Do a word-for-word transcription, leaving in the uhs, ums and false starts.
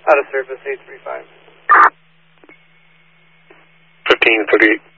Out of service, eight three five. fifteen thirty-eight.